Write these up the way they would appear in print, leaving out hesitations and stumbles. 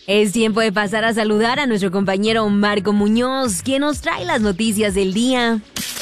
Es tiempo de pasar a saludar a nuestro compañero Marco Muñoz, quien nos trae las noticias del día.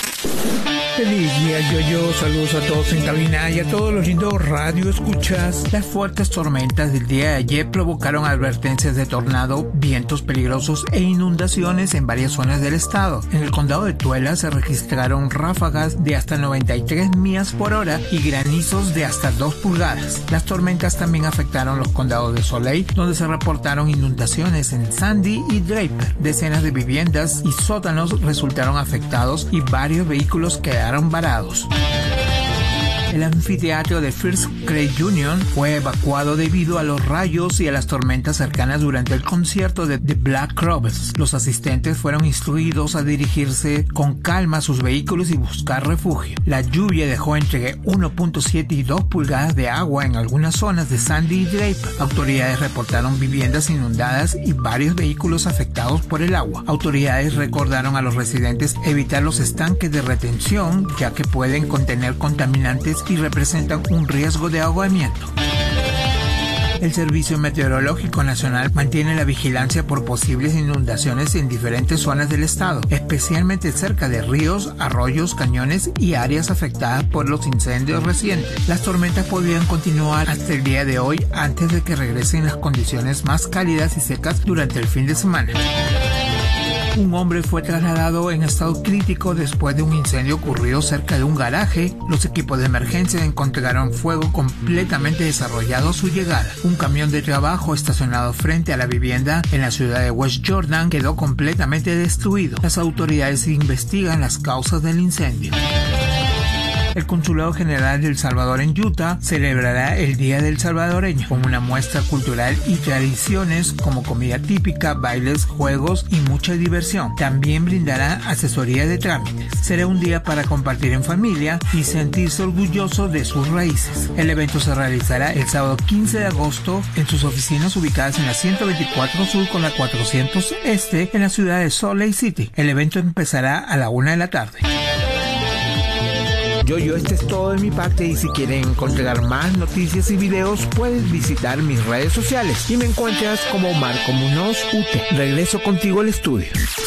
Feliz día, Yo. Saludos a todos en cabina y a todos los lindos radio escuchas. Las fuertes tormentas del día de ayer provocaron advertencias de tornado, vientos peligrosos e inundaciones en varias zonas del estado. En el condado de Tuela se registraron ráfagas de hasta 93 millas por hora y granizos de hasta 2 pulgadas. Las tormentas también afectaron los condados de Soleil, donde se reportaron inundaciones en Sandy y Draper. Decenas de viviendas y sótanos resultaron afectados y varios vehículos quedaron varados. El anfiteatro de First Credit Union fue evacuado debido a los rayos y a las tormentas cercanas durante el concierto de The Black Crowes. Los asistentes fueron instruidos a dirigirse con calma a sus vehículos y buscar refugio. La lluvia dejó entre 1.7 y 2 pulgadas de agua en algunas zonas de Sandy y Draper. Autoridades reportaron viviendas inundadas y varios vehículos afectados por el agua. Autoridades recordaron a los residentes evitar los estanques de retención, ya que pueden contener contaminantes y representan un riesgo de ahogamiento. El Servicio Meteorológico Nacional mantiene la vigilancia por posibles inundaciones en diferentes zonas del estado, especialmente cerca de ríos, arroyos, cañones y áreas afectadas por los incendios recientes. Las tormentas podrían continuar hasta el día de hoy antes de que regresen las condiciones más cálidas y secas durante el fin de semana. Un hombre fue trasladado en estado crítico después de un incendio ocurrido cerca de un garaje. Los equipos de emergencia encontraron fuego completamente desarrollado a su llegada. Un camión de trabajo estacionado frente a la vivienda en la ciudad de West Jordan quedó completamente destruido. Las autoridades investigan las causas del incendio. El Consulado General de El Salvador en Utah celebrará el Día del Salvadoreño con una muestra cultural y tradiciones como comida típica, bailes, juegos y mucha diversión. También brindará asesoría de trámites. Será un día para compartir en familia y sentirse orgulloso de sus raíces. El evento se realizará el sábado 15 de agosto en sus oficinas ubicadas en la 124 Sur con la 400 Este en la ciudad de Salt Lake City. El evento empezará a la 1 de la tarde. Este es todo de mi parte y si quieren encontrar más noticias y videos puedes visitar mis redes sociales y me encuentras como Marco Muñoz UT. Regreso contigo al estudio.